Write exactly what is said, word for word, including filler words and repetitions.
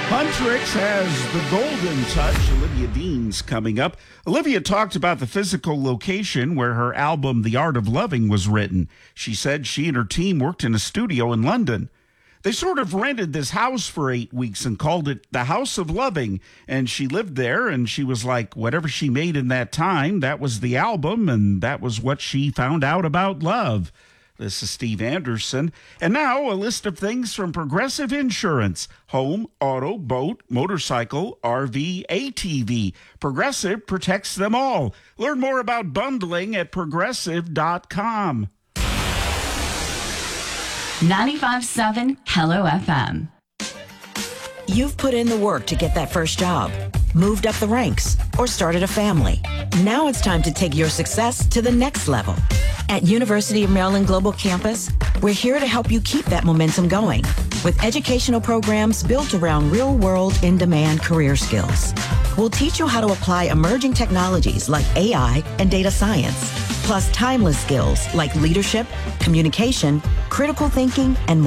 Huntrix has the golden touch. Olivia Dean's coming up. Olivia talked about the physical location where her album, The Art of Loving, was written. She said she and her team worked in a studio in London. They sort of rented this house for eight weeks and called it the House of Loving. And she lived there, and she was like, whatever she made in that time, that was the album, and that was what she found out about love. This is Steve Anderson. And now a list of things from Progressive Insurance. Home, auto, boat, motorcycle, R V, A T V. Progressive protects them all. Learn more about bundling at progressive dot com. ninety-five point seven Hello F M. You've put in the work to get that first job, moved up the ranks, or started a family. Now it's time to take your success to the next level. At University of Maryland Global Campus, we're here to help you keep that momentum going with educational programs built around real-world, in-demand career skills. We'll teach you how to apply emerging technologies like A I and data science, plus timeless skills like leadership, communication, critical thinking, and more.